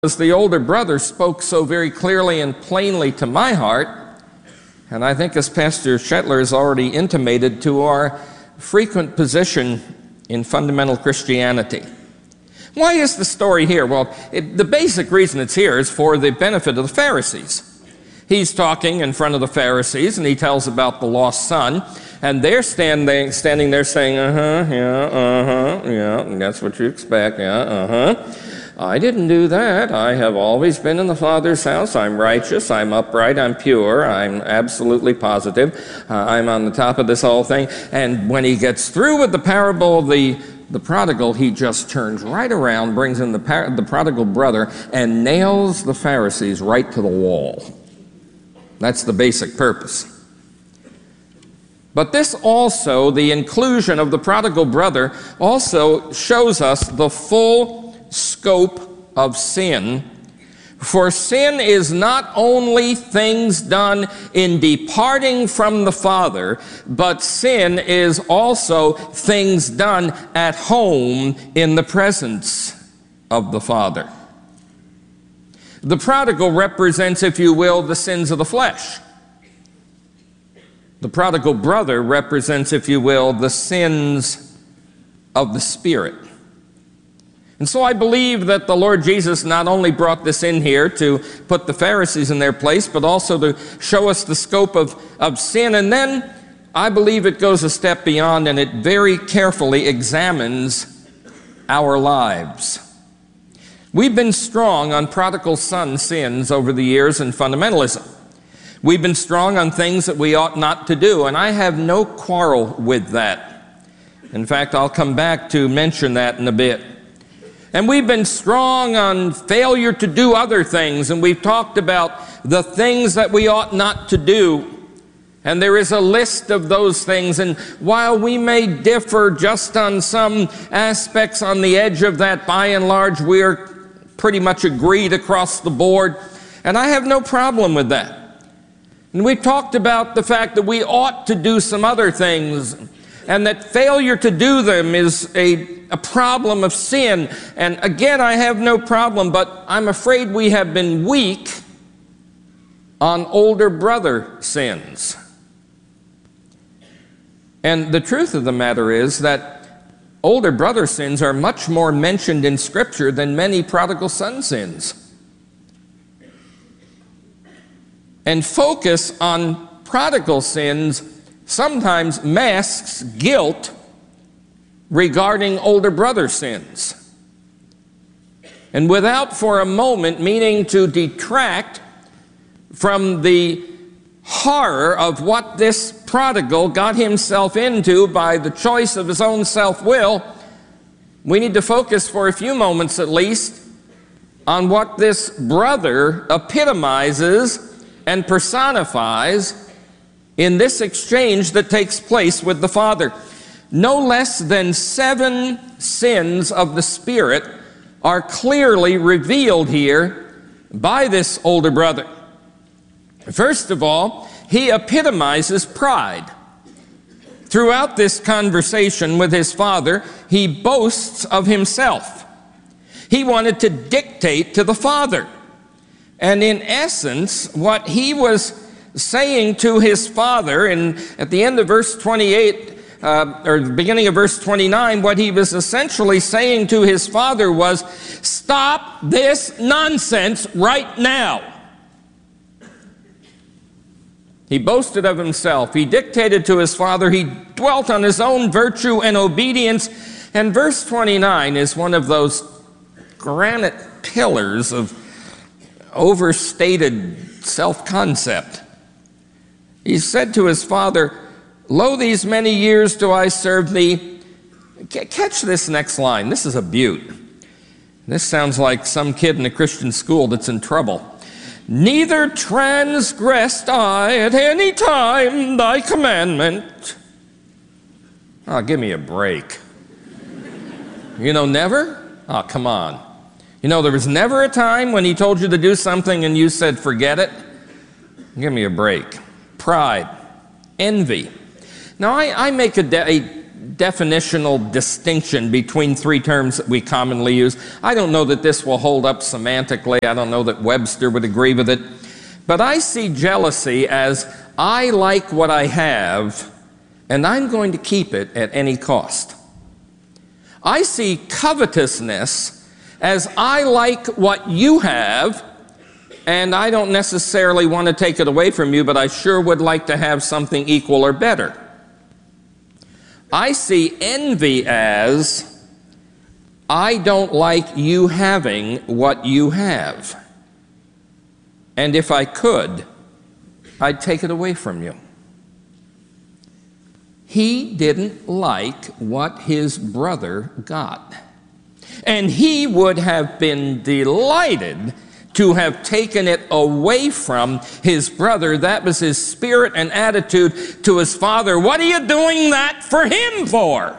As the older brother spoke so very clearly and plainly to my heart, and I think as Pastor Shetler has already intimated, to our frequent position in fundamental Christianity. Why is the story here? Well, the basic reason it's here is for the benefit of the Pharisees. He's talking in front of the Pharisees, and he tells about the lost son, and they're standing there saying, yeah, that's what you expect, I didn't do that. I have always been in the Father's house. I'm righteous. I'm upright. I'm pure. I'm absolutely positive. I'm on the top of this whole thing. And when he gets through with the parable of the prodigal, he just turns right around, brings in the prodigal brother, and nails the Pharisees right to the wall. That's the basic purpose. But this also, the inclusion of the prodigal brother, also shows us the full scope of sin. For sin is not only things done in departing from the Father, but sin is also things done at home in the presence of the Father. The prodigal represents, if you will, the sins of the flesh. The prodigal brother represents, if you will, the sins of the Spirit. And so I believe that the Lord Jesus not only brought this in here to put the Pharisees in their place, but also to show us the scope of sin. And then I believe it goes a step beyond, and it very carefully examines our lives. We've been strong on prodigal son sins over the years in fundamentalism. We've been strong on things that we ought not to do, and I have no quarrel with that. In fact, I'll come back to mention that in a bit. And we've been strong on failure to do other things, and we've talked about the things that we ought not to do. And there is a list of those things, and while we may differ just on some aspects on the edge of that, by and large, we're pretty much agreed across the board, and I have no problem with that. And we've talked about the fact that we ought to do some other things, and that failure to do them is a problem of sin. And again, I have no problem, but I'm afraid we have been weak on older brother sins. And the truth of the matter is that older brother sins are much more mentioned in Scripture than many prodigal son sins. And focus on prodigal sins sometimes masks guilt regarding older brother sins. And without for a moment meaning to detract from the horror of what this prodigal got himself into by the choice of his own self-will, we need to focus for a few moments at least on what this brother epitomizes and personifies in this exchange that takes place with the Father. No less than 7 sins of the Spirit are clearly revealed here by this older brother. First of all, he epitomizes pride. Throughout this conversation with his father, he boasts of himself. He wanted to dictate to the Father. And in essence, what he was saying to his father, at the end of verse 28, or the beginning of verse 29, what he was essentially saying to his father was, stop this nonsense right now. He boasted of himself. He dictated to his father. He dwelt on his own virtue and obedience. And verse 29 is one of those granite pillars of overstated self-concept. He said to his father, lo, these many years do I serve thee. Catch this next line. This is a beaut. This sounds like some kid in a Christian school that's in trouble. Neither transgressed I at any time thy commandment. Oh, give me a break. You know, never? Oh, come on. You know, there was never a time when he told you to do something and you said, forget it. Give me a break. Pride, envy. Now, I make a definitional distinction between three terms that we commonly use. I don't know that this will hold up semantically. I don't know that Webster would agree with it. But I see jealousy as I like what I have, and I'm going to keep it at any cost. I see covetousness as I like what you have, and I don't necessarily want to take it away from you, but I sure would like to have something equal or better. I see envy as I don't like you having what you have, and if I could, I'd take it away from you. He didn't like what his brother got, and he would have been delighted to have taken it away from his brother. That was his spirit and attitude to his father. What are you doing that for him for?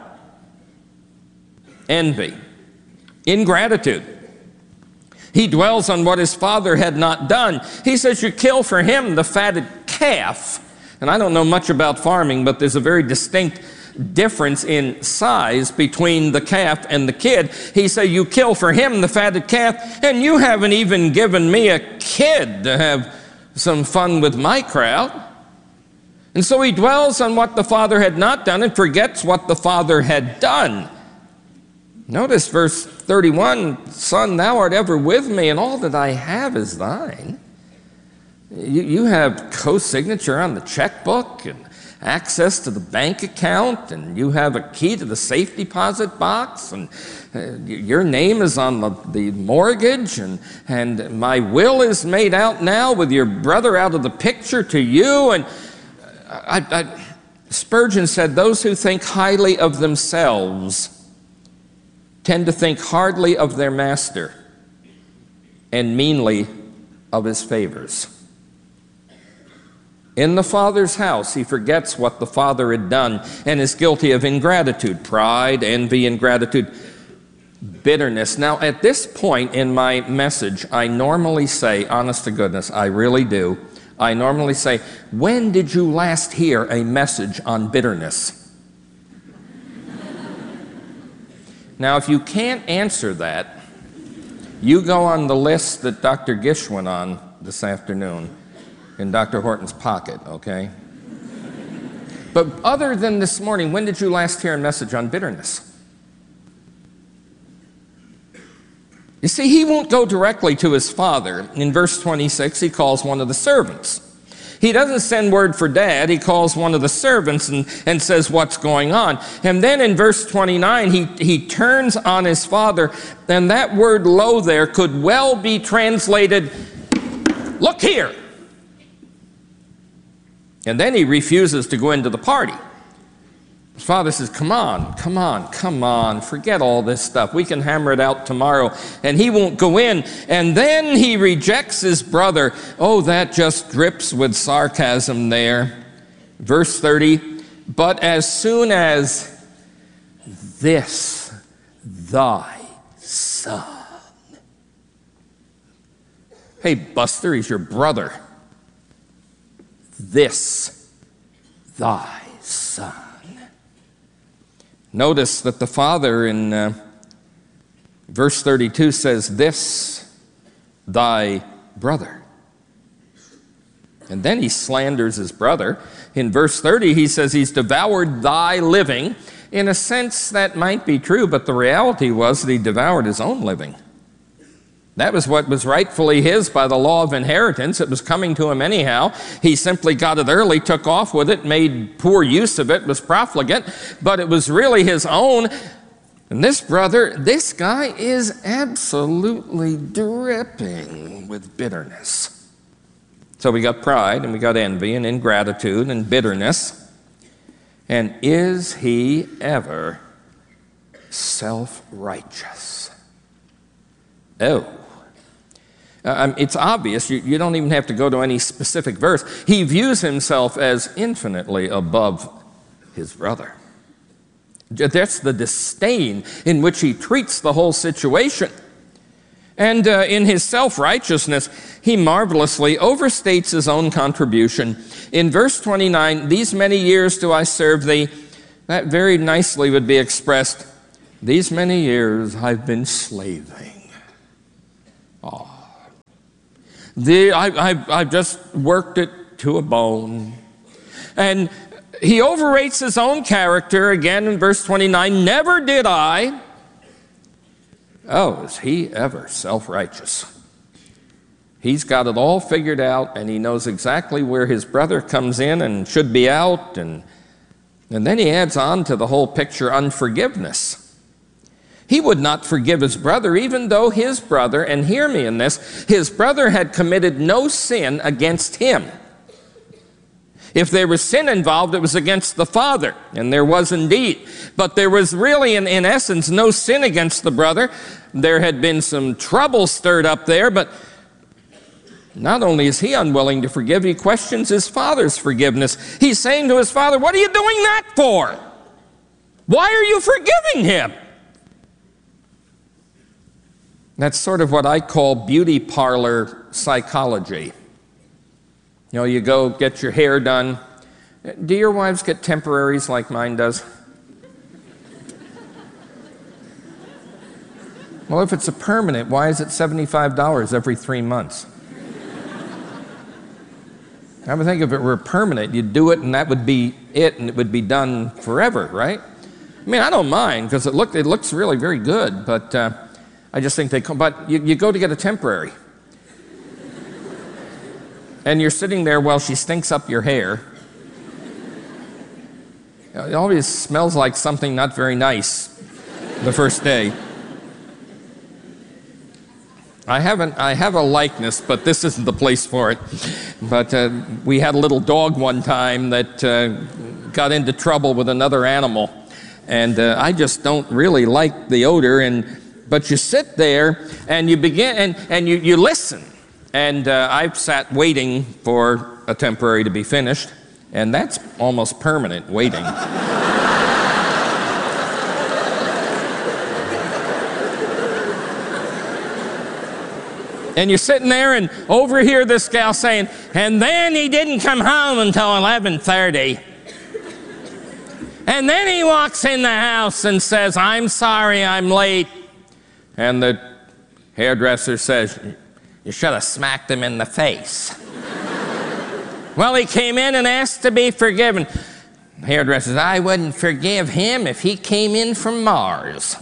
Envy, ingratitude. He dwells on what his father had not done. He says, you kill for him the fatted calf. And I don't know much about farming, but there's a very distinct difference in size between the calf and the kid. He said, you kill for him the fatted calf, and you haven't even given me a kid to have some fun with my crowd. And so he dwells on what the father had not done and forgets what the father had done. Notice verse 31, son, thou art ever with me, and all that I have is thine. You have co-signature on the checkbook and access to the bank account, and you have a key to the safe deposit box, and your name is on the mortgage, and my will is made out now with your brother out of the picture to you. And Spurgeon said, those who think highly of themselves tend to think hardly of their master and meanly of his favors. In the Father's house, he forgets what the Father had done and is guilty of ingratitude, pride, envy, ingratitude, bitterness. Now, at this point in my message, I normally say, honest to goodness, I really do, I normally say, when did you last hear a message on bitterness? Now, if you can't answer that, you go on the list that Dr. Gish went on this afternoon in Dr. Horton's pocket, okay? But other than this morning, when did you last hear a message on bitterness? You see, he won't go directly to his father. In verse 26, he calls one of the servants. He doesn't send word for dad. He calls one of the servants and says what's going on. And then in verse 29, he turns on his father, and that word lo there could well be translated, look here. And then he refuses to go into the party. His father says, come on, forget all this stuff. We can hammer it out tomorrow. And he won't go in. And then he rejects his brother. Oh, that just drips with sarcasm there. Verse 30, but as soon as this thy son. Hey, Buster, he's your brother. This thy son. Notice that the father in verse 32 says, this thy brother. And then he slanders his brother. In verse 30, he says he's devoured thy living. In a sense, that might be true, but the reality was that he devoured his own living. That was what was rightfully his by the law of inheritance. It was coming to him anyhow. He simply got it early, took off with it, made poor use of it, was profligate, but it was really his own. And this brother, this guy is absolutely dripping with bitterness. So we got pride, and we got envy, and ingratitude, and bitterness. And is he ever self-righteous? Oh. It's obvious. You don't even have to go to any specific verse. He views himself as infinitely above his brother. That's the disdain in which he treats the whole situation. And in his self-righteousness, he marvelously overstates his own contribution. In verse 29, these many years do I serve thee, That very nicely would be expressed, these many years I've been slaving. Oh. I've just worked it to a bone. And he overrates his own character again in verse 29. Never did I. Oh, is he ever self-righteous? He's got it all figured out, and he knows exactly where his brother comes in and should be out. And then he adds on to the whole picture unforgiveness. He would not forgive his brother, even though his brother, and hear me in this, his brother had committed no sin against him. If there was sin involved, it was against the father, and there was indeed. But there was really, in essence, no sin against the brother. There had been some trouble stirred up there, but not only is he unwilling to forgive, he questions his father's forgiveness. He's saying to his father, what are you doing that for? Why are you forgiving him? That's sort of what I call beauty parlor psychology. You know, you go get your hair done. Do your wives get temporaries like mine does? Well, if it's a permanent, why is it $75 every 3 months? I would think if it were permanent, you'd do it and that would be it and it would be done forever, right? I mean, I don't mind because it looks really very good, but I just think but you go to get a temporary. And you're sitting there while she stinks up your hair. It always smells like something not very nice the first day. I have a likeness, but this isn't the place for it. But we had a little dog one time that got into trouble with another animal. And I just don't really like the odor. But you sit there and you begin and you listen. And I've sat waiting for a temporary to be finished, and that's almost permanent waiting. And you're sitting there and overhear this gal saying, and then he didn't come home until 11:30. And then he walks in the house and says, I'm sorry I'm late. And the hairdresser says, you should have smacked him in the face. Well, he came in and asked to be forgiven. The hairdresser says, I wouldn't forgive him if he came in from Mars.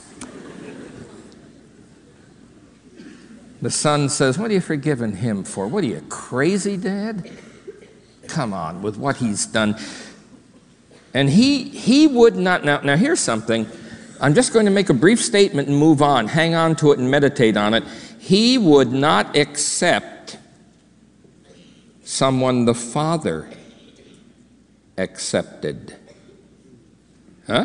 The son says, what are you forgiving him for? What are you, crazy, Dad? Come on, with what he's done. And he would not, now here's something. I'm just going to make a brief statement and move on. Hang on to it and meditate on it. He would not accept someone the father accepted. Huh?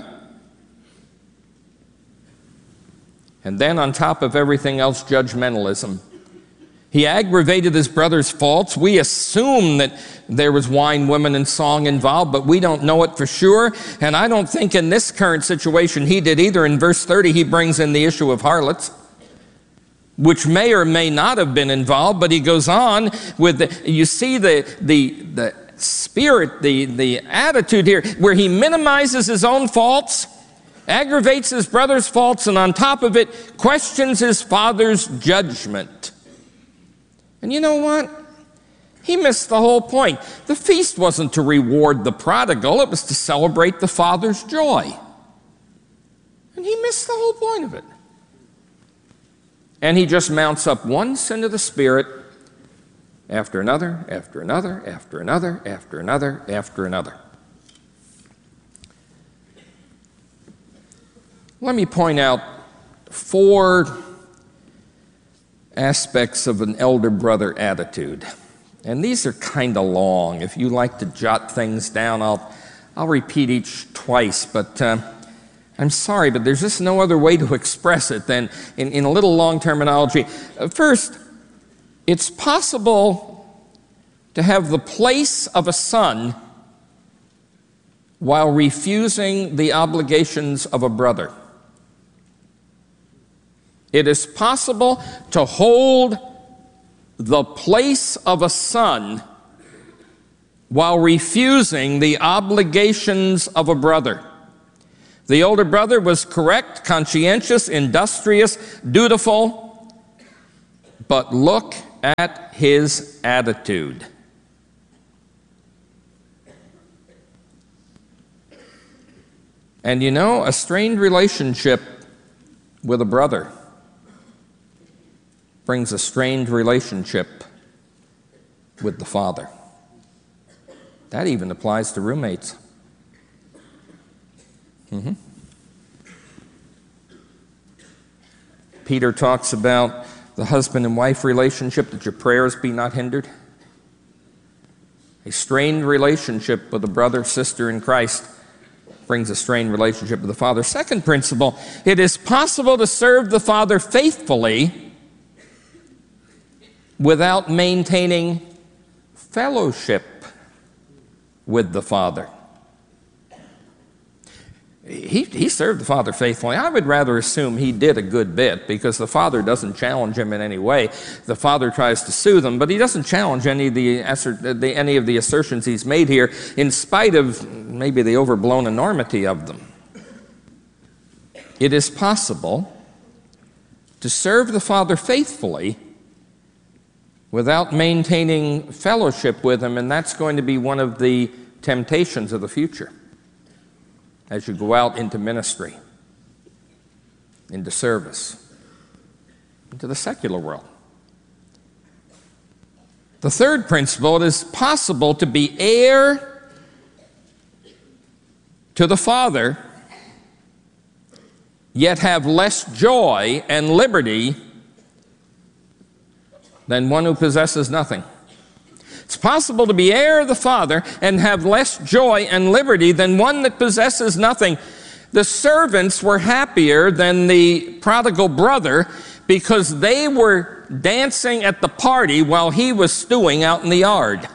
And then on top of everything else, judgmentalism. He aggravated his brother's faults. We assume that there was wine, women, and song involved, but we don't know it for sure. And I don't think in this current situation he did either. In verse 30, he brings in the issue of harlots, which may or may not have been involved, but he goes on with, you see the spirit, the attitude here, where he minimizes his own faults, aggravates his brother's faults, and on top of it, questions his father's judgment. And you know what? He missed the whole point. The feast wasn't to reward the prodigal, it was to celebrate the father's joy. And he missed the whole point of it. And he just mounts up one sin of the Spirit after another, after another, after another, after another, after another. Let me point out 4 aspects of an elder brother attitude. And these are kind of long. If you like to jot things down, I'll repeat each twice, but I'm sorry, but there's just no other way to express it than in a little long terminology. First, it's possible to have the place of a son while refusing the obligations of a brother. It is possible to hold the place of a son while refusing the obligations of a brother. The older brother was correct, conscientious, industrious, dutiful, but look at his attitude. And you know, a strained relationship with a brother brings a strained relationship with the father. That even applies to roommates. Peter talks about the husband and wife relationship, that your prayers be not hindered. A strained relationship with a brother, sister in Christ brings a strained relationship with the father. Second principle, it is possible to serve the father faithfully without maintaining fellowship with the father. He served the father faithfully. I would rather assume he did a good bit, because the father doesn't challenge him in any way. The father tries to soothe him, but he doesn't challenge any of the assertions he's made here, in spite of maybe the overblown enormity of them. It is possible to serve the father faithfully without maintaining fellowship with him, and that's going to be one of the temptations of the future as you go out into ministry, into service, into the secular world. The third principle, it is possible to be heir to the Father, yet have less joy and liberty than one who possesses nothing. It's possible to be heir of the Father and have less joy and liberty than one that possesses nothing. The servants were happier than the prodigal brother because they were dancing at the party while he was stewing out in the yard.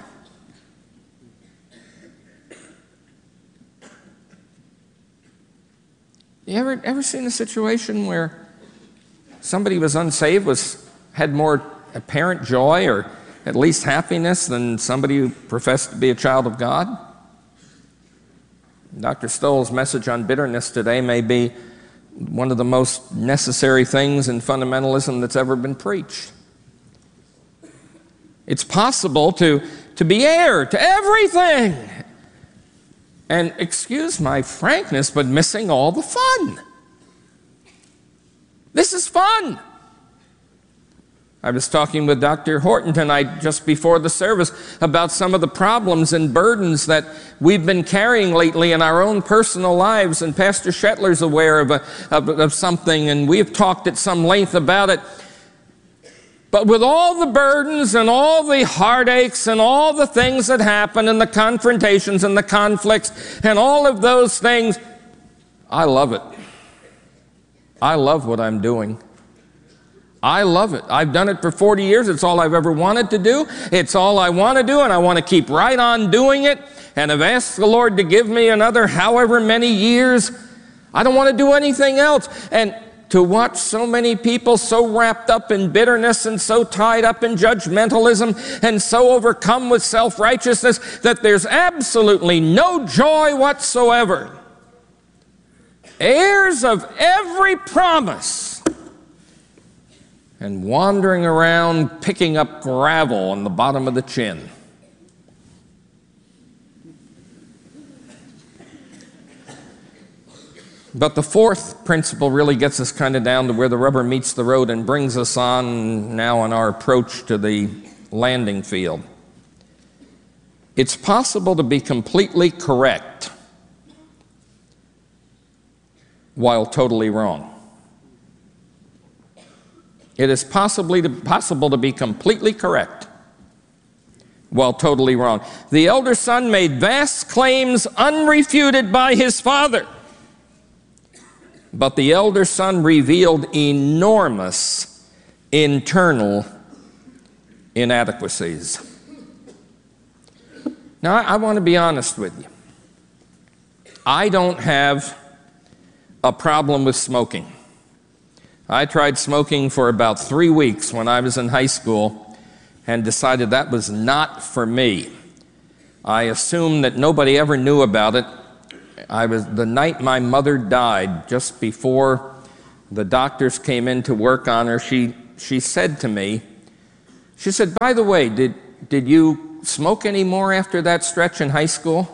You ever seen a situation where somebody was unsaved, had more apparent joy or at least happiness than somebody who professed to be a child of God? Dr. Stoll's message on bitterness today may be one of the most necessary things in fundamentalism that's ever been preached. It's possible to be heir to everything, and excuse my frankness, but missing all the fun. This is fun. I was talking with Dr. Horton tonight just before the service about some of the problems and burdens that we've been carrying lately in our own personal lives, and Pastor Shetler's aware of something, and we've talked at some length about it. But with all the burdens and all the heartaches and all the things that happen and the confrontations and the conflicts and all of those things, I love it. I love what I'm doing. I love it. I've done it for 40 years. It's all I've ever wanted to do. It's all I want to do, and I want to keep right on doing it. And I've asked the Lord to give me another however many years. I don't want to do anything else. And to watch so many people so wrapped up in bitterness and so tied up in judgmentalism and so overcome with self-righteousness that there's absolutely no joy whatsoever. Heirs of every promise, and wandering around picking up gravel on the bottom of the chin. But the fourth principle really gets us kind of down to where the rubber meets the road and brings us on now on our approach to the landing field. It's possible to be completely correct while totally wrong. It is possible to be completely correct while totally wrong. The elder son made vast claims unrefuted by his father, but the elder son revealed enormous internal inadequacies. Now, I want to be honest with you. I don't have a problem with smoking. I tried smoking for about 3 weeks when I was in high school and decided that was not for me. I assumed that nobody ever knew about it, The night my mother died, just before the doctors came in to work on her, she said to me, she said, "By the way, did you smoke any more after that stretch in high school?"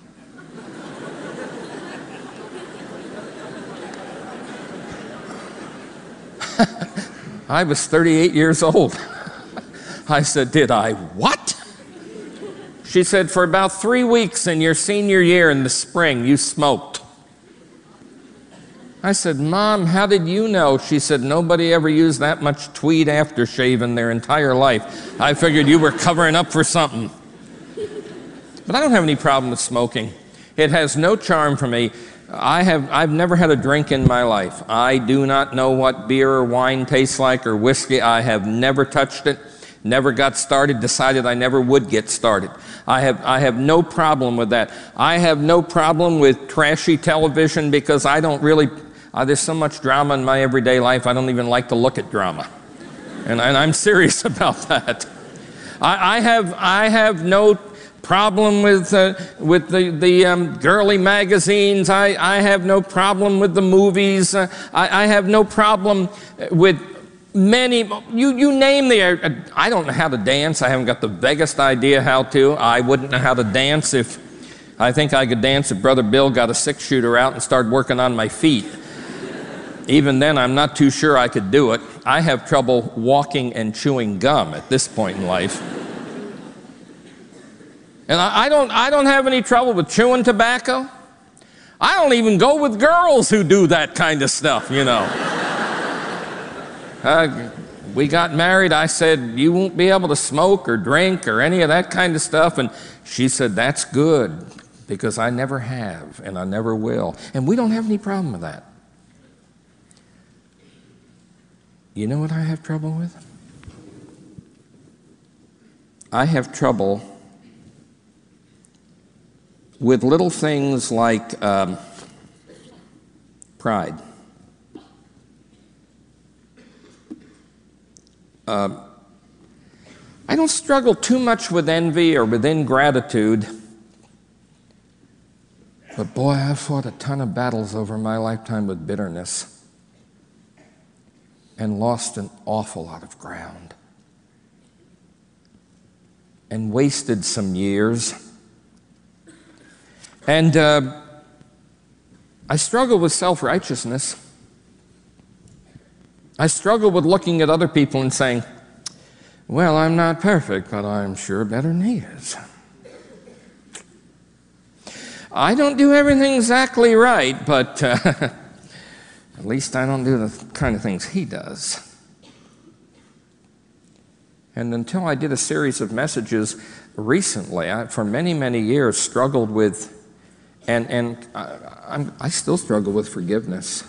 I was 38 years old. I said, "Did I what?" She said, "For about 3 weeks in your senior year in the spring, you smoked." I said, "Mom, how did you know?" She said, "Nobody ever used that much Tweed aftershave in their entire life. I figured you were covering up for something." But I don't have any problem with smoking. It has no charm for me. I've never had a drink in my life. I do not know what beer or wine tastes like, or whiskey. I have never touched it, never got started, decided I never would get started. I have no problem with that. I have no problem with trashy television, because I don't really, there's so much drama in my everyday life, I don't even like to look at drama. And I'm serious about that. I have no problem with the girly magazines. I have no problem with the movies. I have no problem with many, you name I don't know how to dance. I haven't got the vaguest idea how to. I wouldn't know how to dance if, I think I could dance if Brother Bill got a 6-shooter out and started working on my feet. Even then, I'm not too sure I could do it. I have trouble walking and chewing gum at this point in life. And I don't have any trouble with chewing tobacco. I don't even go with girls who do that kind of stuff, you know. We got married. I said, "You won't be able to smoke or drink or any of that kind of stuff." And she said, "That's good, because I never have and I never will." And we don't have any problem with that. You know what I have trouble with? I have trouble with little things like pride. I don't struggle too much with envy or with ingratitude, but boy, I've fought a ton of battles over my lifetime with bitterness and lost an awful lot of ground and wasted some years. And I struggle with self-righteousness. I struggle with looking at other people and saying, "Well, I'm not perfect, but I'm sure better than he is. I don't do everything exactly right, but at least I don't do the kind of things he does." And until I did a series of messages recently, for many, many years struggled with, and I still struggle with forgiveness.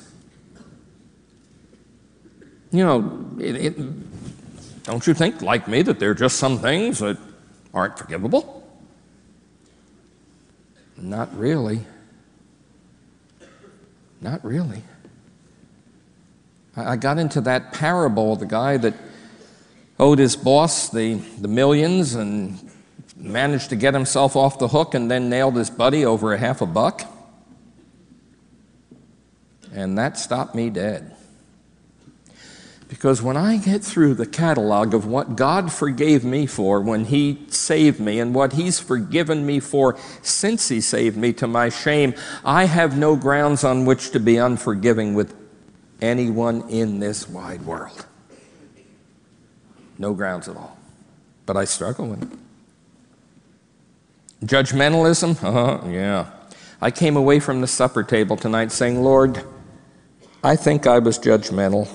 You know, don't you think, like me, that there are just some things that aren't forgivable? Not really. Not really. I got into that parable, the guy that owed his boss the millions and managed to get himself off the hook and then nailed his buddy over a $50. And that stopped me dead. Because when I get through the catalog of what God forgave me for when He saved me and what He's forgiven me for since He saved me to my shame, I have no grounds on which to be unforgiving with anyone in this wide world. No grounds at all. But I struggle with it. Judgmentalism? Yeah. I came away from the supper table tonight saying, "Lord, I think I was judgmental.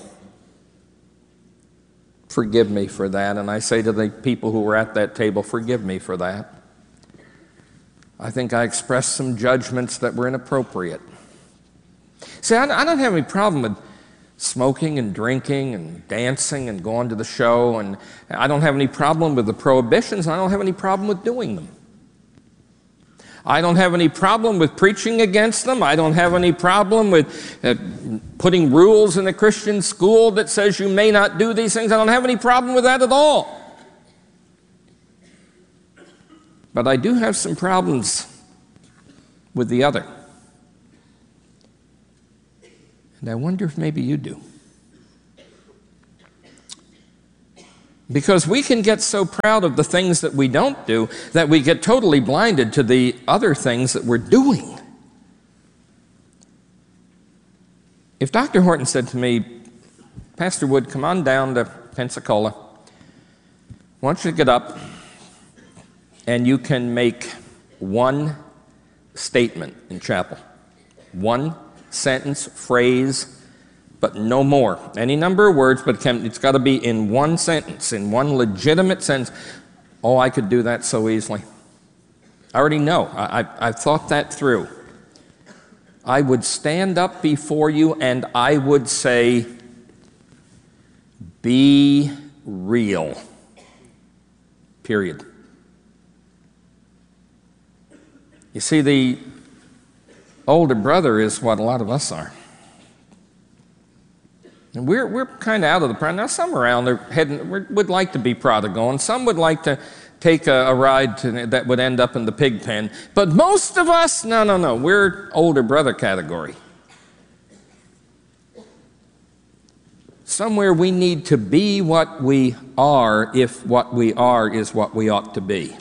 Forgive me for that." And I say to the people who were at that table, "Forgive me for that. I think I expressed some judgments that were inappropriate." See, I don't have any problem with smoking and drinking and dancing and going to the show, and I don't have any problem with the prohibitions, and I don't have any problem with doing them. I don't have any problem with preaching against them. I don't have any problem with putting rules in a Christian school that says you may not do these things. I don't have any problem with that at all. But I do have some problems with the other. And I wonder if maybe you do. Because we can get so proud of the things that we don't do that we get totally blinded to the other things that we're doing. If Dr. Horton said to me, Pastor Wood, come on down to Pensacola. I want you to get up and you can make one statement in chapel. One sentence, phrase, but no more. Any number of words, but it's got to be in one sentence, in one legitimate sentence. Oh, I could do that so easily. I already know. I've thought that through. I would stand up before you and I would say, be real. Period. You see, the older brother is what a lot of us are. And we're kind of out of the prodigal. Now, some around would like to be prodigal, and some would like to take a ride that would end up in the pig pen. But most of us, no, we're older brother category. Somewhere we need to be what we are if what we are is what we ought to be.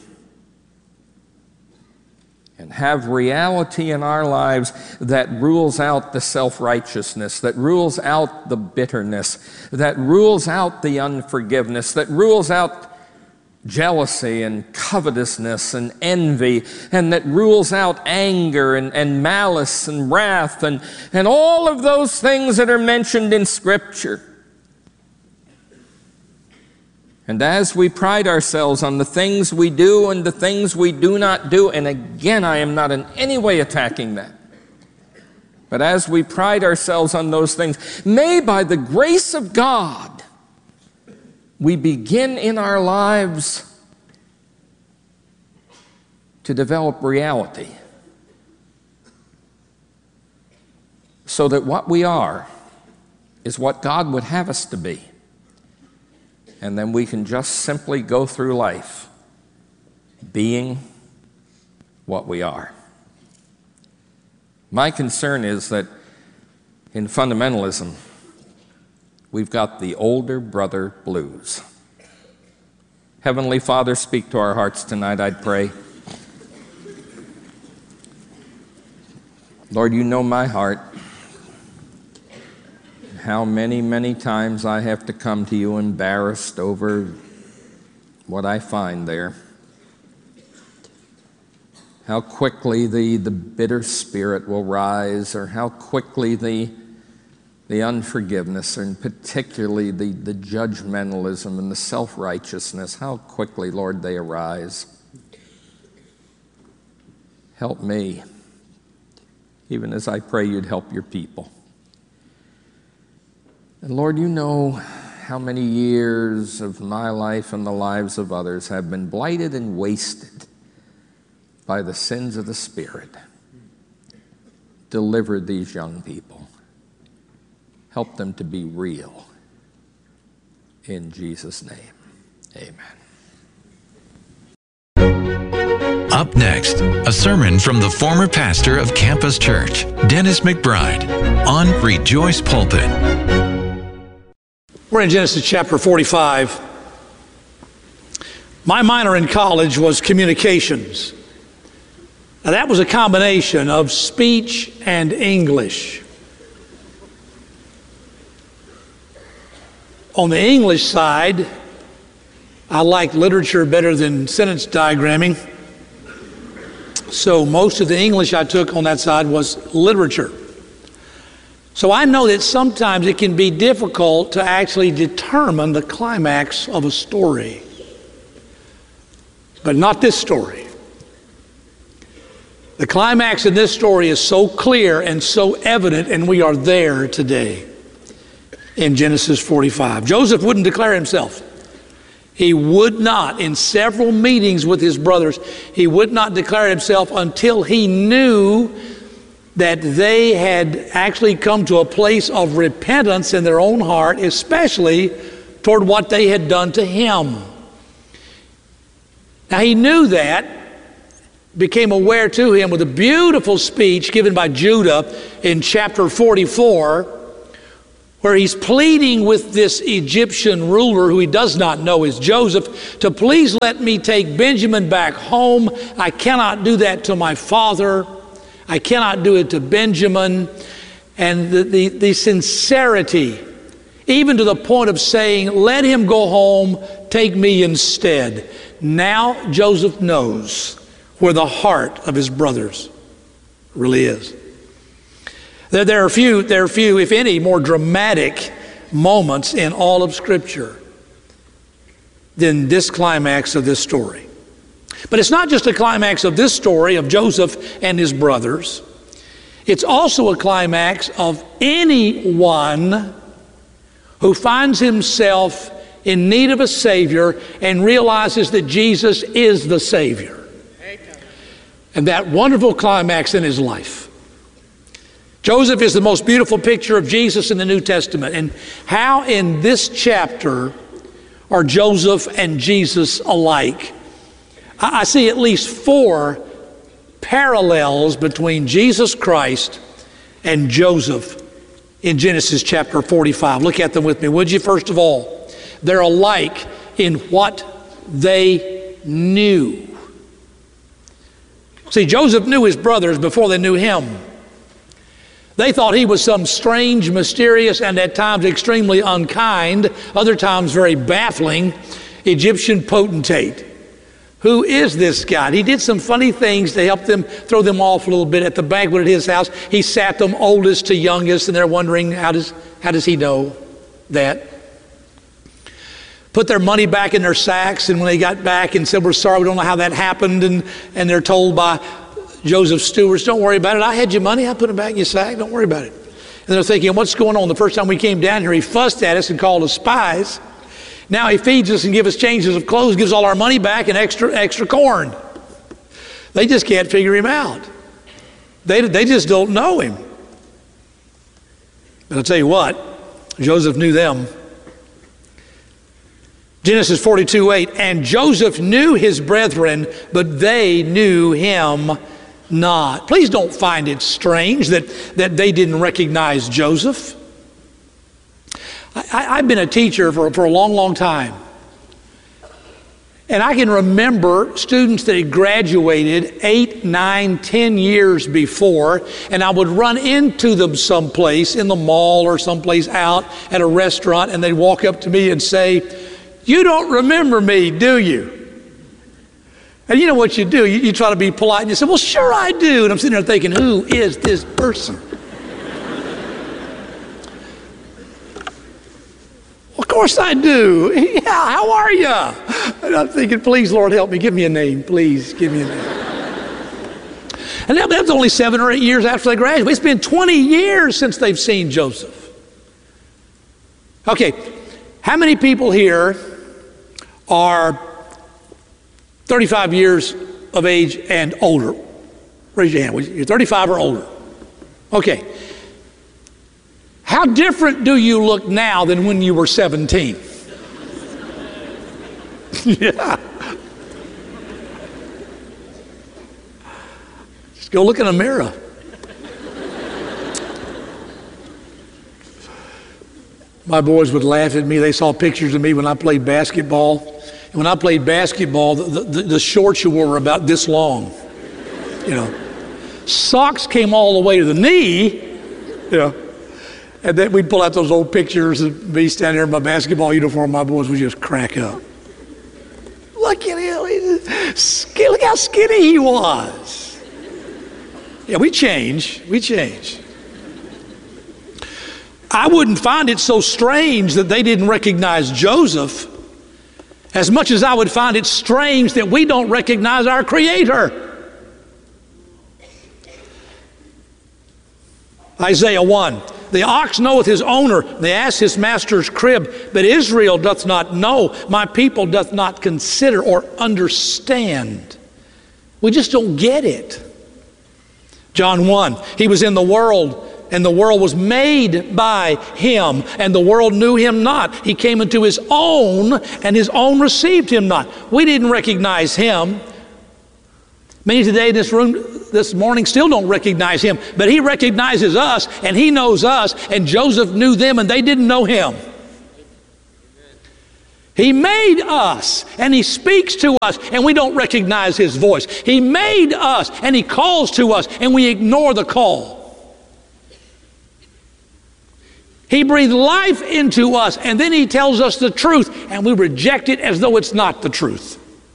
And have reality in our lives that rules out the self-righteousness, that rules out the bitterness, that rules out the unforgiveness, that rules out jealousy and covetousness and envy, and that rules out anger and malice and wrath and all of those things that are mentioned in Scripture. And as we pride ourselves on the things we do and the things we do not do, and again, I am not in any way attacking that, but as we pride ourselves on those things, may by the grace of God, we begin in our lives to develop reality so that what we are is what God would have us to be. And then we can just simply go through life being what we are. My concern is that in fundamentalism, we've got the older brother blues. Heavenly Father, speak to our hearts tonight, I'd pray. Lord, you know my heart. How many times I have to come to you embarrassed over what I find there. How quickly the bitter spirit will rise, or how quickly the unforgiveness, and particularly the judgmentalism and the self-righteousness, how quickly, Lord, they arise. Help me, even as I pray you'd help your people. And Lord, you know how many years of my life and the lives of others have been blighted and wasted by the sins of the Spirit. Deliver these young people. Help them to be real. In Jesus' name, amen. Up next, a sermon from the former pastor of Campus Church, Dennis McBride, on Rejoice Pulpit. We're in Genesis chapter 45. My minor in college was communications. Now that was a combination of speech and English. On the English side, I liked literature better than sentence diagramming. So most of the English I took on that side was literature. So I know that sometimes it can be difficult to actually determine the climax of a story. But not this story. The climax in this story is so clear and so evident, and we are there today in Genesis 45. Joseph wouldn't declare himself. He would not, in several meetings with his brothers, he would not declare himself until he knew that they had actually come to a place of repentance in their own heart, especially toward what they had done to him. Now he knew that, became aware to him with a beautiful speech given by Judah in chapter 44, where he's pleading with this Egyptian ruler, who he does not know is Joseph, to please let me take Benjamin back home. I cannot do that to my father. I cannot do it to Benjamin. And the sincerity, even to the point of saying, let him go home, take me instead. Now Joseph knows where the heart of his brothers really is. There are few, if any, more dramatic moments in all of Scripture than this climax of this story. But it's not just a climax of this story of Joseph and his brothers. It's also a climax of anyone who finds himself in need of a Savior and realizes that Jesus is the Savior. And that wonderful climax in his life. Joseph is the most beautiful picture of Jesus in the New Testament. And how in this chapter are Joseph and Jesus alike? I see at least 4 parallels between Jesus Christ and Joseph in Genesis chapter 45. Look at them with me, would you? First of all, they're alike in what they knew. See, Joseph knew his brothers before they knew him. They thought he was some strange, mysterious, and at times extremely unkind, other times very baffling Egyptian potentate. Who is this guy? He did some funny things to help them throw them off a little bit at the banquet at his house. He sat them oldest to youngest, and they're wondering, how does he know that? Put their money back in their sacks, and when they got back and said, we're sorry, we don't know how that happened, and they're told by Joseph's stewards, don't worry about it. I had your money. I put it back in your sack. Don't worry about it. And they're thinking, what's going on? The first time we came down here, he fussed at us and called us spies. Now he feeds us and gives us changes of clothes, gives all our money back and extra corn. They just can't figure him out. They just don't know him. But I'll tell you what, Joseph knew them. Genesis 42:8, and Joseph knew his brethren, but they knew him not. Please don't find it strange that they didn't recognize Joseph. I've been a teacher for a long time. And I can remember students that had graduated 8, 9, 10 years before, and I would run into them someplace in the mall or someplace out at a restaurant, and they'd walk up to me and say, you don't remember me, do you? And you know what you do? You try to be polite and you say, well, sure I do. And I'm sitting there thinking, who is this person? Of course I do. Yeah, how are you? And I'm thinking, please, Lord, help me. Give me a name. Please, give me a name. And that was only 7 or 8 years after they graduated. It's been 20 years since they've seen Joseph. Okay, how many people here are 35 years of age and older? Raise your hand. You're 35 or older. Okay. How different do you look now than when you were 17? Yeah. Just go look in a mirror. My boys would laugh at me. They saw pictures of me when I played basketball. And when I played basketball, the shorts you wore were about this long. You know, socks came all the way to the knee. You know, and then we'd pull out those old pictures of me standing there in my basketball uniform. My boys would just crack up. Look at him. Look how skinny he was. Yeah, we change. We change. I wouldn't find it so strange that they didn't recognize Joseph as much as I would find it strange that we don't recognize our Creator. Isaiah 1, the ox knoweth his owner, the ass his master's crib, but Israel doth not know, my people doth not consider or understand. We just don't get it. John 1, he was in the world, and the world was made by him, and the world knew him not. He came into his own, and his own received him not. We didn't recognize him. Many today in this room this morning still don't recognize him, but he recognizes us and he knows us, and Joseph knew them and they didn't know him. He made us and he speaks to us and we don't recognize his voice. He made us and he calls to us and we ignore the call. He breathed life into us and then he tells us the truth and we reject it as though it's not the truth.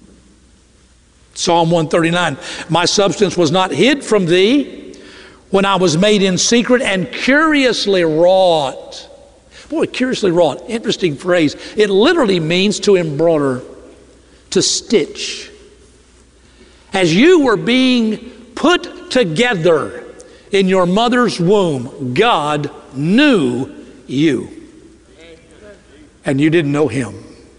Psalm 139, my substance was not hid from thee when I was made in secret and curiously wrought. Boy, curiously wrought, interesting phrase. It literally means to embroider, to stitch. As you were being put together in your mother's womb, God knew you. And you didn't know him.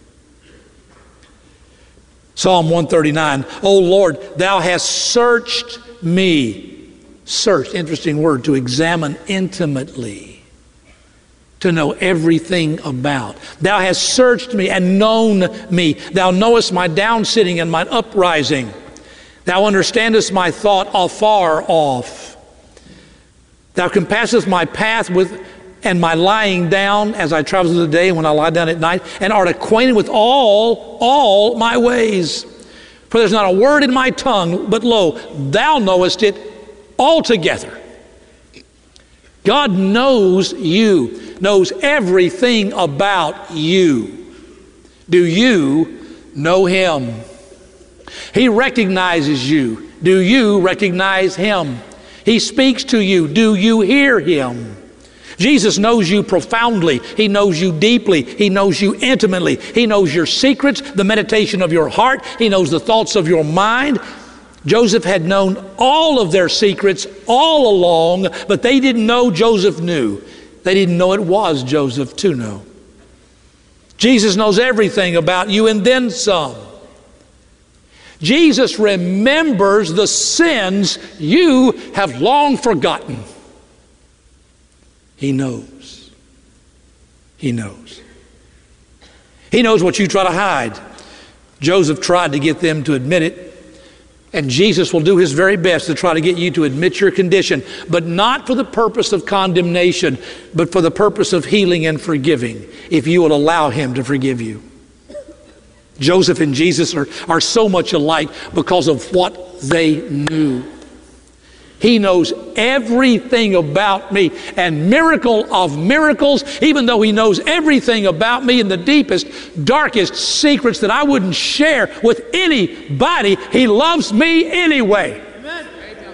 Psalm 139, O Lord, thou hast searched me. Search, interesting word, to examine intimately. To know everything about. Thou hast searched me and known me. Thou knowest my downsitting and mine uprising. Thou understandest my thought afar off. Thou compassest my path and my lying down as I travel through the day and when I lie down at night, and art acquainted with all my ways. For there's not a word in my tongue, but lo, thou knowest it altogether. God knows you. Knows everything about you. Do you know him? He recognizes you. Do you recognize him? He speaks to you. Do you hear him? Jesus knows you profoundly. He knows you deeply. He knows you intimately. He knows your secrets, the meditation of your heart. He knows the thoughts of your mind. Joseph had known all of their secrets all along, but they didn't know Joseph knew. They didn't know it was Joseph to know. Jesus knows everything about you and then some. Jesus remembers the sins you have long forgotten. He knows. He knows. He knows what you try to hide. Joseph tried to get them to admit it. And Jesus will do his very best to try to get you to admit your condition, but not for the purpose of condemnation, but for the purpose of healing and forgiving, if you will allow him to forgive you. Joseph and Jesus are so much alike because of what they knew. He knows everything about me, and miracle of miracles, even though he knows everything about me in the deepest, darkest secrets that I wouldn't share with anybody, he loves me anyway. Amen.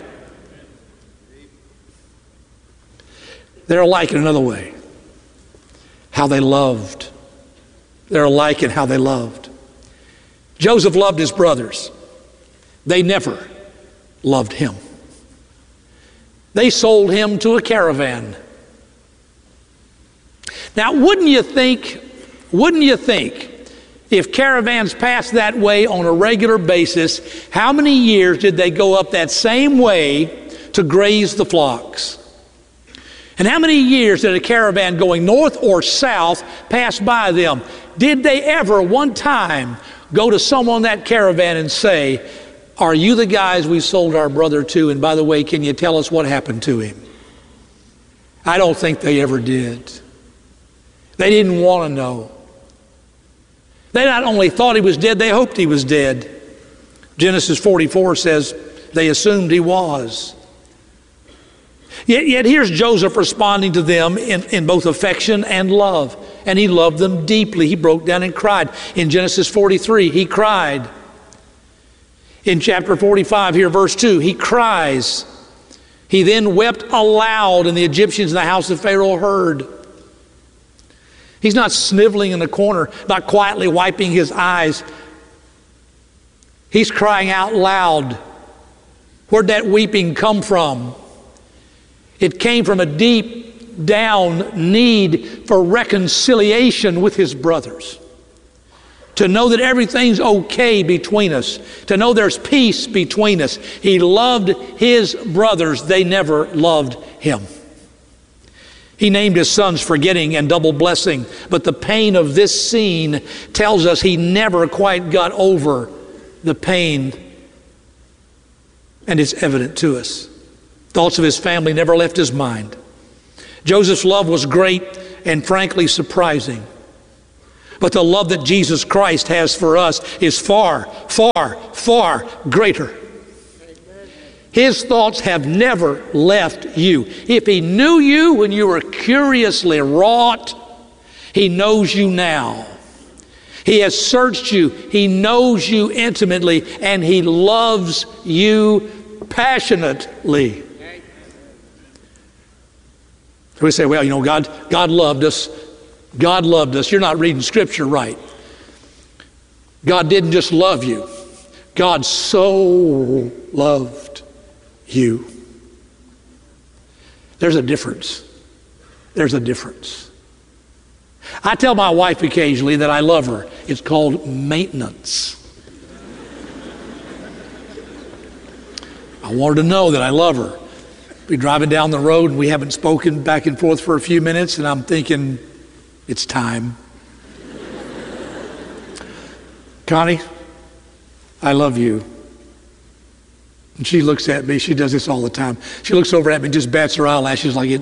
They're alike in another way. How they loved. They're alike in how they loved. Joseph loved his brothers. They never loved him. They sold him to a caravan. Now, wouldn't you think, if caravans passed that way on a regular basis, how many years did they go up that same way to graze the flocks? And how many years did a caravan going north or south pass by them? Did they ever one time go to someone in that caravan and say, are you the guys we sold our brother to? And by the way, can you tell us what happened to him? I don't think they ever did. They didn't want to know. They not only thought he was dead, they hoped he was dead. Genesis 44 says they assumed he was. Yet here's Joseph responding to them in both affection and love. And he loved them deeply. He broke down and cried. In Genesis 43, he cried. In chapter 45 here, verse 2, he cries. He then wept aloud, and the Egyptians in the house of Pharaoh heard. He's not sniveling in the corner, not quietly wiping his eyes. He's crying out loud. Where'd that weeping come from? It came from a deep down need for reconciliation with his brothers. To know that everything's okay between us. To know there's peace between us. He loved his brothers. They never loved him. He named his sons Forgetting and Double Blessing. But the pain of this scene tells us he never quite got over the pain And it's evident to us. Thoughts of his family never left his mind. Joseph's love was great and frankly surprising. But the love that Jesus Christ has for us is far, far, far greater. His thoughts have never left you. If he knew you when you were curiously wrought, he knows you now. He has searched you. He knows you intimately, and he loves you passionately. We say, well, you know, God loved us. God loved us. You're not reading Scripture right. God didn't just love you. God so loved you. There's a difference. There's a difference. I tell my wife occasionally that I love her. It's called maintenance. I want her to know that I love her. We're driving down the road and we haven't spoken back and forth for a few minutes, and I'm thinking, it's time. Connie, I love you. And she looks at me. She does this all the time. She looks over at me and just bats her eyelashes like it.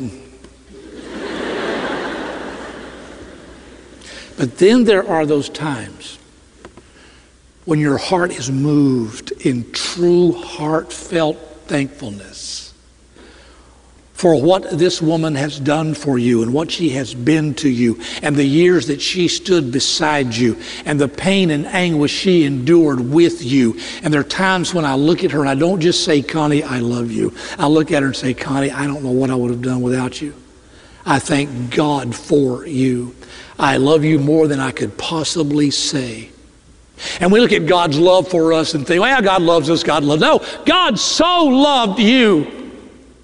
But then there are those times when your heart is moved in true heartfelt thankfulness for what this woman has done for you and what she has been to you and the years that she stood beside you and the pain and anguish she endured with you. And there are times when I look at her and I don't just say, Connie, I love you. I look at her and say, Connie, I don't know what I would have done without you. I thank God for you. I love you more than I could possibly say. And we look at God's love for us and think, well, God loves us, God loves us. No, God so loved you.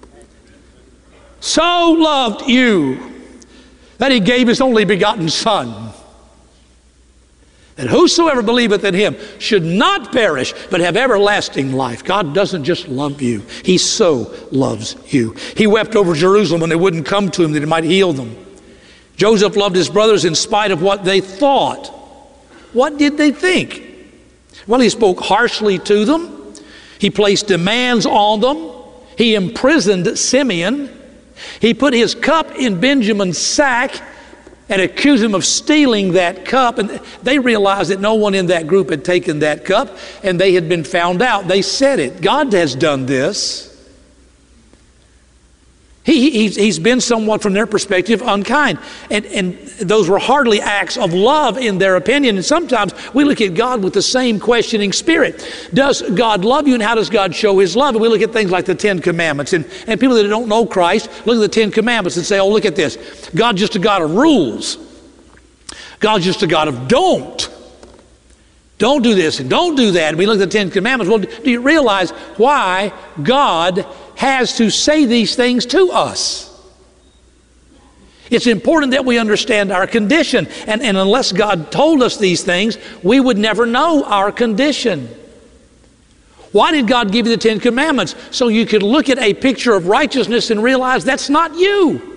So loved you that he gave his only begotten Son, that whosoever believeth in him should not perish, but have everlasting life. God doesn't just love you. He so loves you. He wept over Jerusalem when they wouldn't come to him that he might heal them. Joseph loved his brothers in spite of what they thought. What did they think? Well, he spoke harshly to them. He placed demands on them. He imprisoned Simeon. He put his cup in Benjamin's sack and accused him of stealing that cup. And they realized that no one in that group had taken that cup, and they had been found out. They said it. God has done this. He's been somewhat, from their perspective, unkind. And those were hardly acts of love in their opinion. And sometimes we look at God with the same questioning spirit. Does God love you, and how does God show his love? And we look at things like the Ten Commandments. And people that don't know Christ look at the Ten Commandments and say, oh, look at this. God's just a God of rules. God's just a God of don't. Don't do this and don't do that. And we look at the Ten Commandments. Well, do you realize why God has to say these things to us? It's important that we understand our condition. And unless God told us these things, we would never know our condition. Why did God give you the Ten Commandments? So you could look at a picture of righteousness and realize that's not you.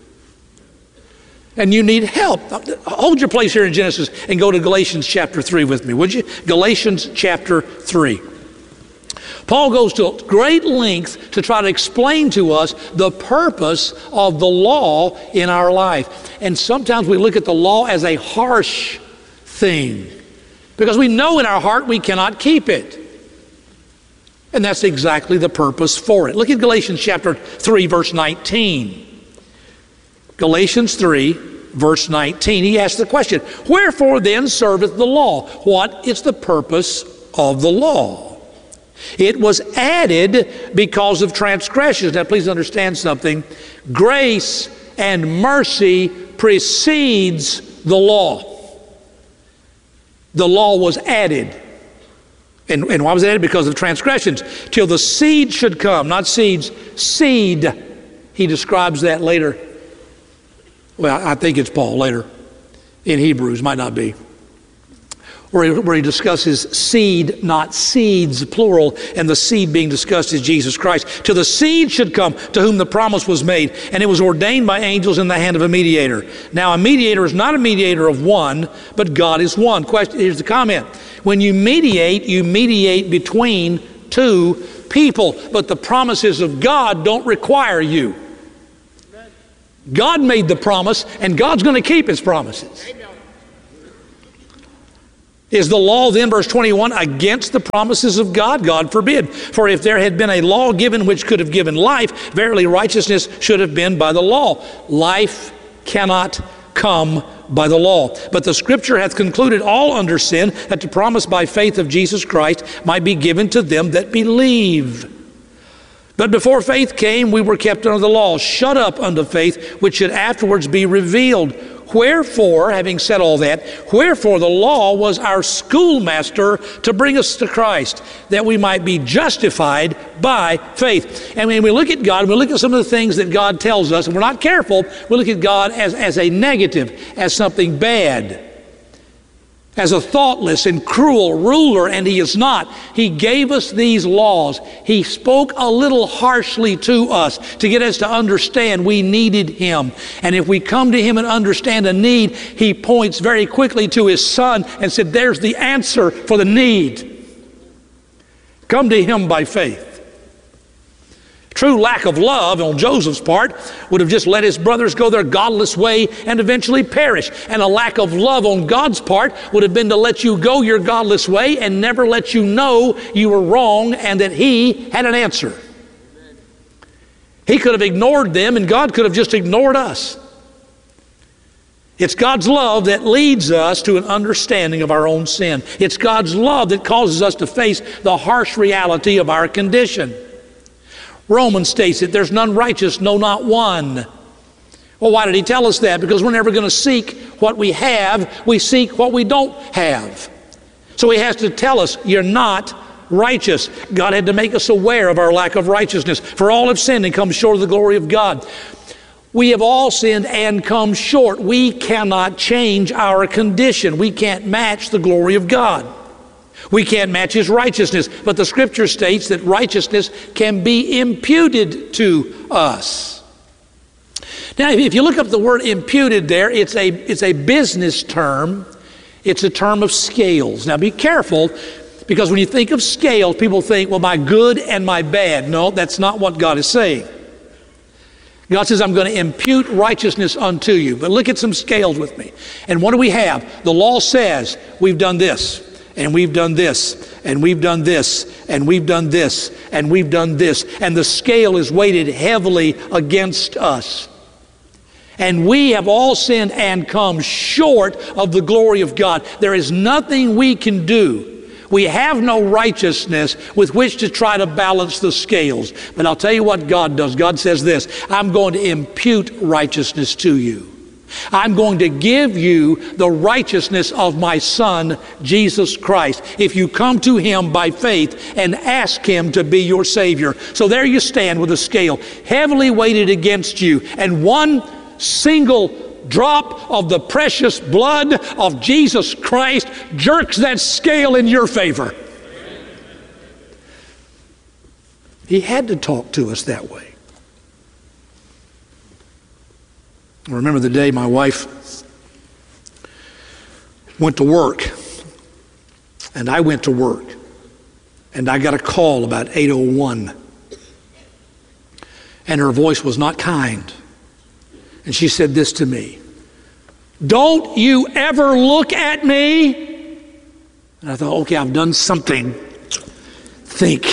And you need help. Hold your place here in Genesis and go to Galatians chapter 3 with me, would you? Galatians chapter 3. Paul goes to great length to try to explain to us the purpose of the law in our life. And sometimes we look at the law as a harsh thing because we know in our heart we cannot keep it. And that's exactly the purpose for it. Look at Galatians chapter 3, verse 19. Galatians 3, verse 19, he asks the question, wherefore then serveth the law? What is the purpose of the law? It was added because of transgressions. Now please understand something. Grace and mercy precedes the law. The law was added. And why was it added? Because of transgressions. Till the seed should come, not seeds, seed. He describes that later. Well, I think it's Paul later in Hebrews, might not be. Where he discusses seed, not seeds, plural, and the seed being discussed is Jesus Christ. Till the seed should come to whom the promise was made, and it was ordained by angels in the hand of a mediator. Now a mediator is not a mediator of one, but God is one. Here's the comment. When you mediate between two people, but the promises of God don't require you. God made the promise, and God's going to keep His promises. Is the law then, verse 21, against the promises of God? God forbid. For if there had been a law given which could have given life, verily righteousness should have been by the law. Life cannot come by the law. But the Scripture hath concluded all under sin, that the promise by faith of Jesus Christ might be given to them that believe. But before faith came, we were kept under the law, shut up unto faith, which should afterwards be revealed. Wherefore, having said all that, wherefore the law was our schoolmaster to bring us to Christ, that we might be justified by faith. And when we look at God, we look at some of the things that God tells us, and we're not careful, we look at God as a negative, as something bad, as a thoughtless and cruel ruler, and He is not. He gave us these laws. He spoke a little harshly to us to get us to understand we needed Him. And if we come to Him and understand a need, He points very quickly to His Son and said, there's the answer for the need. Come to Him by faith. True lack of love on Joseph's part would have just let his brothers go their godless way and eventually perish. And a lack of love on God's part would have been to let you go your godless way and never let you know you were wrong and that He had an answer. He could have ignored them, and God could have just ignored us. It's God's love that leads us to an understanding of our own sin. It's God's love that causes us to face the harsh reality of our condition. Romans states that there's none righteous, no, not one. Well, why did He tell us that? Because we're never going to seek what we have. We seek what we don't have. So He has to tell us, you're not righteous. God had to make us aware of our lack of righteousness. For all have sinned and come short of the glory of God. We have all sinned and come short. We cannot change our condition. We can't match the glory of God. We can't match His righteousness, but the Scripture states that righteousness can be imputed to us. Now, if you look up the word imputed there, it's a business term. It's a term of scales. Now, be careful, because when you think of scales, people think, well, my good and my bad. No, that's not what God is saying. God says, I'm going to impute righteousness unto you. But look at some scales with me. And what do we have? The law says we've done this. And we've done this, and we've done this, and we've done this, and we've done this. And the scale is weighted heavily against us. And we have all sinned and come short of the glory of God. There is nothing we can do. We have no righteousness with which to try to balance the scales. But I'll tell you what God does. God says this, I'm going to impute righteousness to you. I'm going to give you the righteousness of my Son, Jesus Christ, if you come to Him by faith and ask Him to be your Savior. So there you stand with a scale heavily weighted against you, and one single drop of the precious blood of Jesus Christ jerks that scale in your favor. He had to talk to us that way. I remember the day my wife went to work, and I went to work, and I got a call about 8:01, and her voice was not kind. And she said this to me, "Don't you ever look at me." And I thought, okay, I've done something. Think.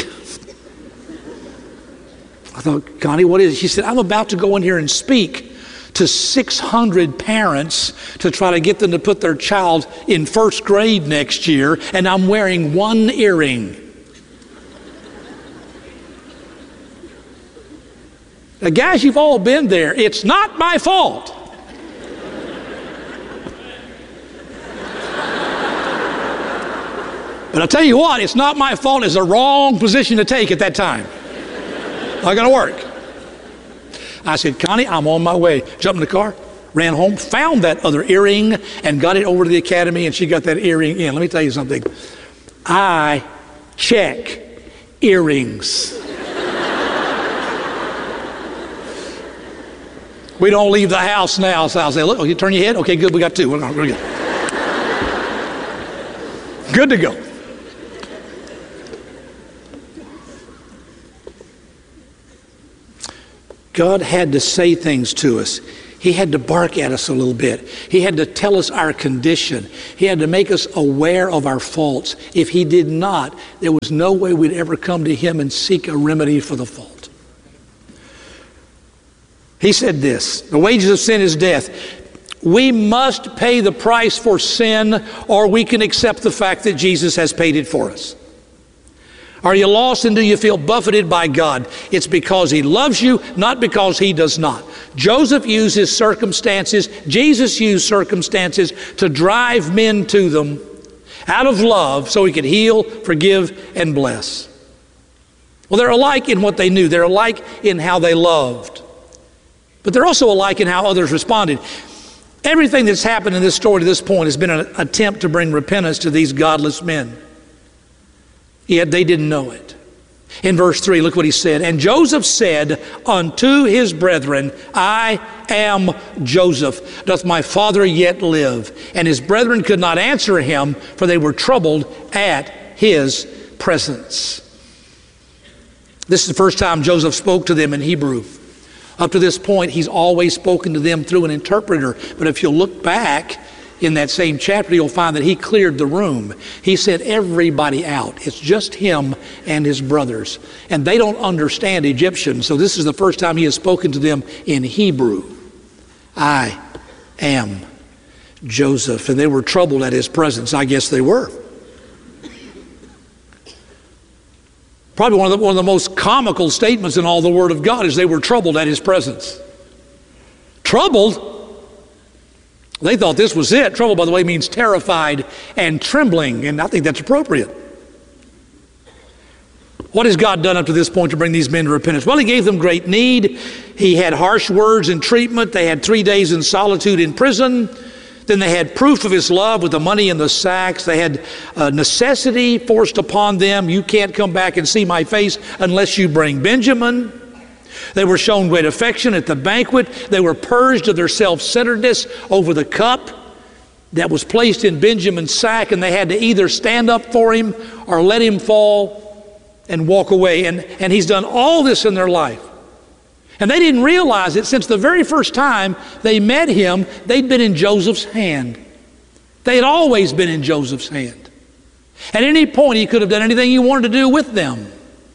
I thought, Connie, what is it? She said, I'm about to go in here and speak to 600 parents to try to get them to put their child in first grade next year, and I'm wearing one earring. Now, guys, you've all been there. It's not my fault. But I'll tell you what, it's not my fault. It's the wrong position to take at that time. Not going to work. I said, Connie, I'm on my way. Jumped in the car, ran home, found that other earring, and got it over to the academy, and she got that earring in. Let me tell you something. I check earrings. We don't leave the house now. So I'll say, look, you turn your head? Okay, good, we got two. We're good. Good to go. God had to say things to us. He had to bark at us a little bit. He had to tell us our condition. He had to make us aware of our faults. If he did not, there was no way we'd ever come to him and seek a remedy for the fault. He said this, the wages of sin is death. We must pay the price for sin, or we can accept the fact that Jesus has paid it for us. Are you lost and do you feel buffeted by God? It's because he loves you, not because he does not. Joseph used his circumstances, Jesus used circumstances to drive men to them out of love so he could heal, forgive, and bless. Well, they're alike in what they knew. They're alike in how they loved. But they're also alike in how others responded. Everything that's happened in this story to this point has been an attempt to bring repentance to these godless men. Yet they didn't know it. In verse 3, look what he said. And Joseph said unto his brethren, I am Joseph. Doth my father yet live? And his brethren could not answer him, for they were troubled at his presence. This is the first time Joseph spoke to them in Hebrew. Up to this point, he's always spoken to them through an interpreter. But if you'll look back in that same chapter, you'll find that he cleared the room. He sent everybody out. It's just him and his brothers. And they don't understand Egyptian, so this is the first time he has spoken to them in Hebrew. I am Joseph. And they were troubled at his presence. I guess they were. Probably one of the most comical statements in all the Word of God is they were troubled at his presence. Troubled? They thought this was it. Trouble, by the way, means terrified and trembling, and I think that's appropriate. What has God done up to this point to bring these men to repentance? Well, he gave them great need. He had harsh words and treatment. They had 3 days in solitude in prison. Then they had proof of his love with the money in the sacks. They had necessity forced upon them. You can't come back and see my face unless you bring Benjamin. They were shown great affection at the banquet. They were purged of their self-centeredness over the cup that was placed in Benjamin's sack, and they had to either stand up for him or let him fall and walk away. And he's done all this in their life. And they didn't realize it. Since the very first time they met him, they'd been in Joseph's hand. They had always been in Joseph's hand. At any point, he could have done anything he wanted to do with them.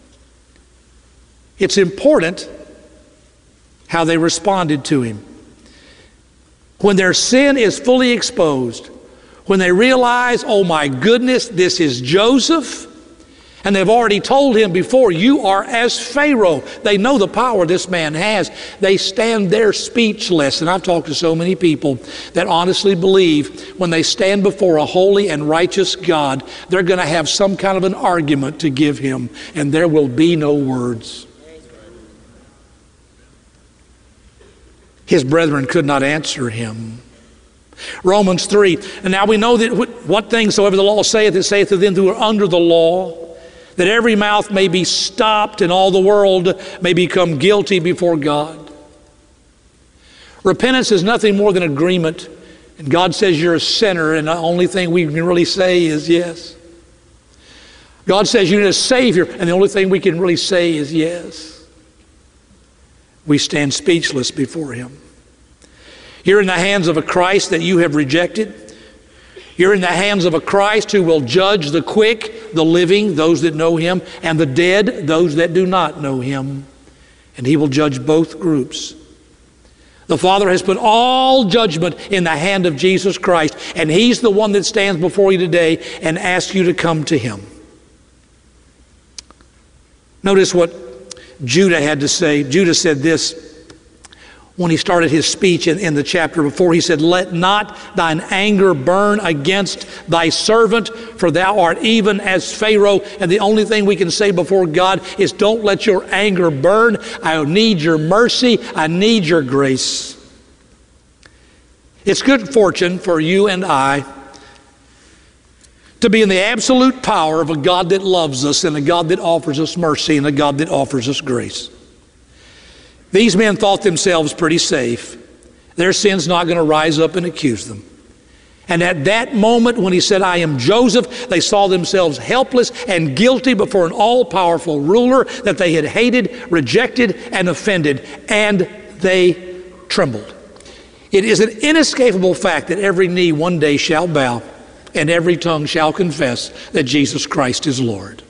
It's important how they responded to him. When their sin is fully exposed, when they realize, oh my goodness, this is Joseph, and they've already told him before, you are as Pharaoh. They know the power this man has. They stand there speechless. And I've talked to so many people that honestly believe when they stand before a holy and righteous God, they're going to have some kind of an argument to give him, and there will be no words. His brethren could not answer him. Romans 3, and now we know that what things soever the law saith, it saith to them who are under the law, that every mouth may be stopped and all the world may become guilty before God. Repentance is nothing more than agreement. And God says you're a sinner, and the only thing we can really say is yes. God says you need a Savior, and the only thing we can really say is yes. We stand speechless before him. You're in the hands of a Christ that you have rejected. You're in the hands of a Christ who will judge the quick, the living, those that know him, and the dead, those that do not know him. And he will judge both groups. The Father has put all judgment in the hand of Jesus Christ, and he's the one that stands before you today and asks you to come to him. Notice what Judah had to say. Judah said this when he started his speech in the chapter before. He said, let not thine anger burn against thy servant, for thou art even as Pharaoh. And the only thing we can say before God is, don't let your anger burn. I need your mercy. I need your grace. It's good fortune for you and I to be in the absolute power of a God that loves us, and a God that offers us mercy, and a God that offers us grace. These men thought themselves pretty safe. Their sin's not going to rise up and accuse them. And at that moment when he said, I am Joseph, they saw themselves helpless and guilty before an all-powerful ruler that they had hated, rejected, and offended, and they trembled. It is an inescapable fact that every knee one day shall bow and every tongue shall confess that Jesus Christ is Lord.